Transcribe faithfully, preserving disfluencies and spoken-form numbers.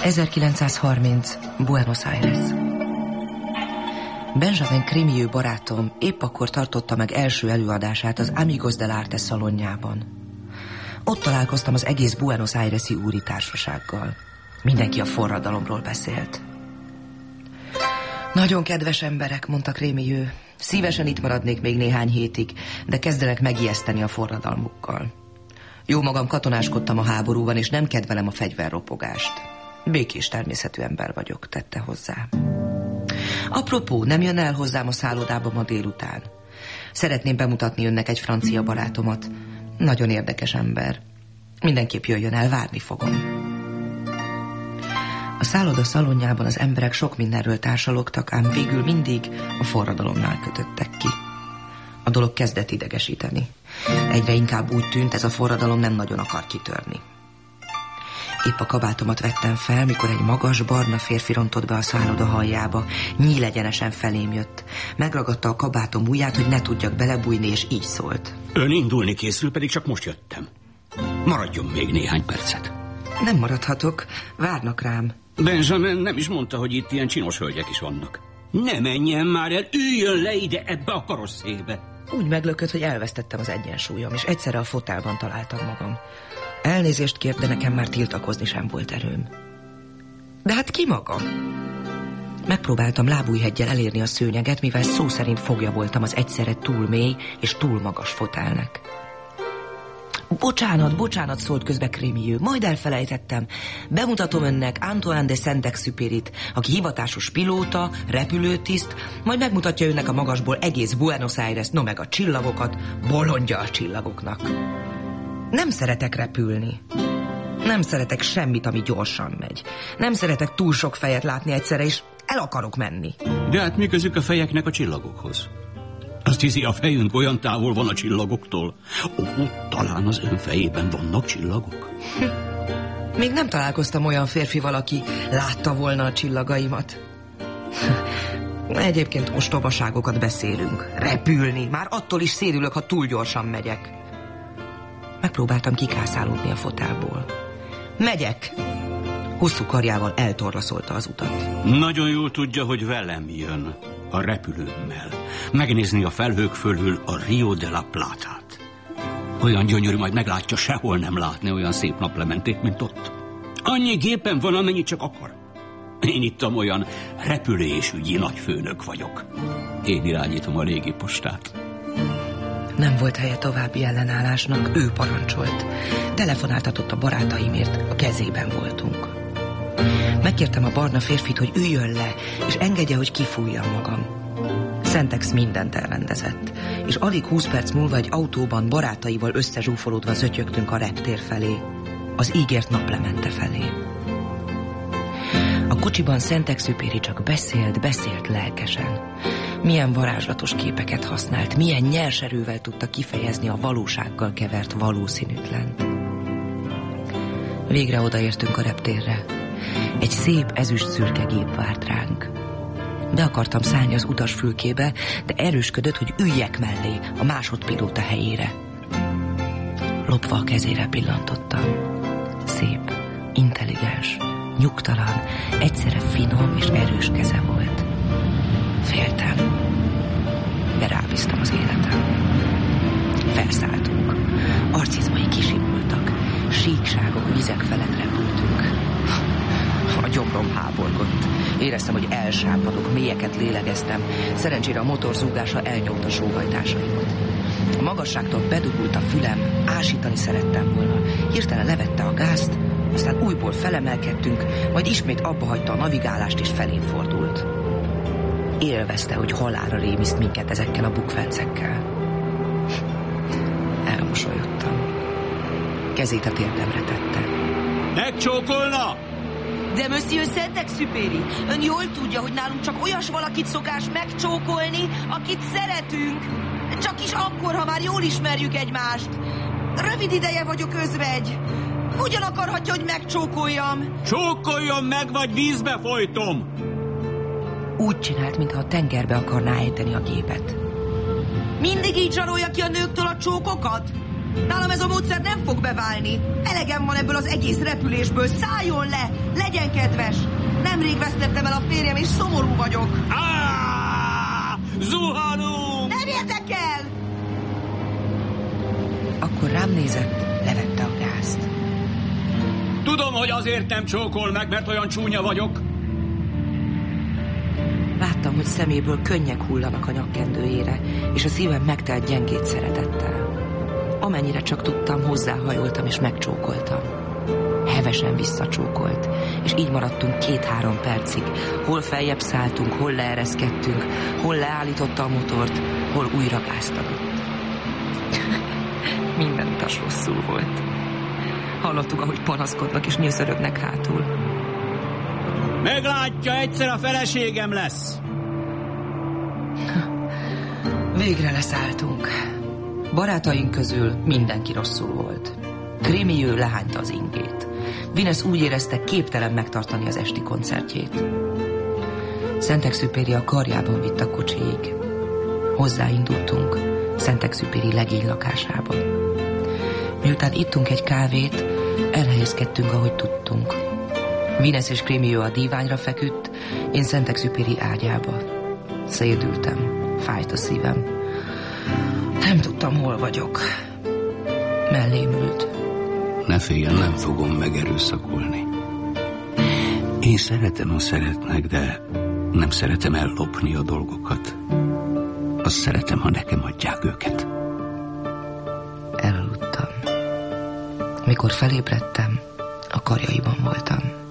ezerkilencszázharminc. Buenos Aires. Benjamin Crémieux barátom épp akkor tartotta meg első előadását az Amigos del Arte szalonjában. Ott találkoztam az egész Buenos Aires-i úri társasággal. Mindenki a forradalomról beszélt. Nagyon kedves emberek, mondta Crémieux. Szívesen itt maradnék még néhány hétig, de kezdenek megijeszteni a forradalmukkal. Jó magam katonáskodtam a háborúban, és nem kedvelem a fegyverropogást. Békés természetű ember vagyok, tette hozzá. Apropó, nem jön el hozzám a szállodába ma délután? Szeretném bemutatni önnek egy francia barátomat. Nagyon érdekes ember. Mindenképp jöjjön el, várni fogom. A szálloda szalonjában az emberek sok mindenről társalogtak, ám végül mindig a forradalomnál kötöttek ki. A dolog kezdett idegesíteni. Egyre inkább úgy tűnt, ez a forradalom nem nagyon akar kitörni. Épp a kabátomat vettem fel, mikor egy magas, barna férfi rontott be a szálloda halljába. Nyílegyenesen felém jött. Megragadta a kabátom ujját, hogy ne tudjak belebújni, és így szólt. Ön indulni készül, pedig csak most jöttem. Maradjon még néhány percet. Nem maradhatok, várnak rám. Benjamin nem is mondta, hogy itt ilyen csinos hölgyek is vannak. Ne menjen már el, üljön le ide ebbe a karosszékbe. Úgy meglökött, hogy elvesztettem az egyensúlyom, és egyszerre a fotelban találtam magam. Elnézést kért, de nekem már tiltakozni sem volt erőm. De hát ki maga? Megpróbáltam lábújheggyel elérni a szőnyeget, mivel szó szerint fogja voltam az egyszerre túl mély és túl magas fotelnek. Bocsánat, bocsánat, szólt közbe Crémieux, majd elfelejtettem. Bemutatom önnek Antoine de Saint-Exupéryt, aki hivatásos pilóta, repülőtiszt, majd megmutatja önnek a magasból egész Buenos Aires, no meg a csillagokat, bolondja a csillagoknak. Nem szeretek repülni. Nem szeretek semmit, ami gyorsan megy. Nem szeretek túl sok fejet látni egyszerre, és el akarok menni. De hát mi közük a fejeknek a csillagokhoz? Azt hiszi, a fejünk olyan távol van a csillagoktól. Ó, talán az ön fejében vannak csillagok? Még nem találkoztam olyan férfival, aki látta volna a csillagaimat. Egyébként ostobaságokat beszélünk. Repülni. Már attól is szédülök, ha túl gyorsan megyek. Megpróbáltam kikászálódni a fotelból. Megyek! Hosszú karjával eltorlaszolta az utat. Nagyon jól tudja, hogy velem jön. A repülőmmel. Megnézni a felhők fölül a Rio de la Plata-t. Olyan gyönyörű, majd meglátja, sehol nem látni olyan szép naplementét, mint ott. Annyi gépen van, amennyit csak akar. Én itt olyan repülésügyi nagyfőnök vagyok. Én irányítom a légipostát. Nem volt helye további ellenállásnak, ő parancsolt. Telefonáltatott a barátaimért, a kezében voltunk. Megkértem a barna férfit, hogy üljön le, és engedje, hogy kifújjam magam. Saint-Ex mindent elrendezett, és alig húsz perc múlva egy autóban barátaival összezsúfolódva zötyögtünk a reptér felé, az ígért naplemente felé. A kocsiban Saint-Exupéry csak beszélt, beszélt lelkesen. Milyen varázslatos képeket használt, milyen nyers erővel tudta kifejezni a valósággal kevert valószínűtlent. Végre odaértünk a reptérre. Egy szép ezüst szürke gép várt ránk. Be akartam szállni az utasfülkébe, de erősködött, hogy üljek mellé a másodpilóta helyére. Lopva a kezére pillantottam. Szép, intelligens, nyugtalan, egyszerre finom és erős keze volt. Féltem, de rábíztam az életem. Felszálltunk. Arcizmai kisimultak. Síkságok, vizek felett repültünk. A gyomrom háborgott. Éreztem, hogy elsápadok, mélyeket lélegeztem. Szerencsére a motor zúgása elnyomta sóhajtásaimat. A magasságtól bedugult a fülem, ásítani szerettem volna. Hirtelen levette a gázt, aztán újból felemelkedtünk, majd ismét abba hagyta a navigálást, és felén fordult. Élvezte, hogy halálra rémiszt minket ezekkel a bukfencekkel. Elmosolyodtam. Kezét a térdemre tette. Megcsókolna! De Monsieur Saint-Exupéry, ön jól tudja, hogy nálunk csak olyas valakit szokás megcsókolni, akit szeretünk. Csak is akkor, ha már jól ismerjük egymást. Rövid ideje vagyok özvegy. Hogyan akarhatja, hogy megcsókoljam? Csókoljon meg, vagy vízbe folytom! Úgy csinált, mintha a tengerbe akarná ejteni a gépet. Mindig így zsarolja ki a nőktől a csókokat? Nálam ez a módszer nem fog beválni. Elegem van ebből az egész repülésből. Szálljon le! Legyen kedves! Nemrég vesztettem el a férjem, és szomorú vagyok. Á, zuhanunk! Nem érdekel! Akkor rám nézett, levette a gázt. Tudom, hogy azért nem csókol meg, mert olyan csúnya vagyok. Láttam, hogy szeméből könnyek hullanak a nyakkendőjére, és a szívem megtelt gyengét szeretettel. Amennyire csak tudtam, hozzáhajoltam és megcsókoltam. Hevesen visszacsókolt, és így maradtunk két-három percig. Hol feljebb szálltunk, hol leereszkedtünk, hol leállította a motort, hol újra gázt adott. Minden utas rosszul volt. Hallottuk, ahogy panaszkodnak és nyöszörögnek hátul. Meglátja, egyszer a feleségem lesz. Végre leszálltunk. Barátaink közül mindenki rosszul volt. Crémieux lehányta az ingét. Vines úgy érezte, képtelen megtartani az esti koncertjét. Szentexupéry a karjában vitt a kocsiig. Hozzáindultunk Szentexupéry legény lakásába. Miután ittunk egy kávét, elhelyezkedtünk, ahogy tudtunk. Vines és Crémieux a díványra feküdt, én Szentexupéry ágyába. Szédültem, fájt a szívem. Nem tudtam, hol vagyok. Mellém ült. Ne féljen, nem fogom megerőszakolni. Én szeretem, ha szeretnek, de nem szeretem ellopni a dolgokat. Azt szeretem, ha nekem adják őket. Elaludtam. Mikor felébredtem, a karjaiban voltam.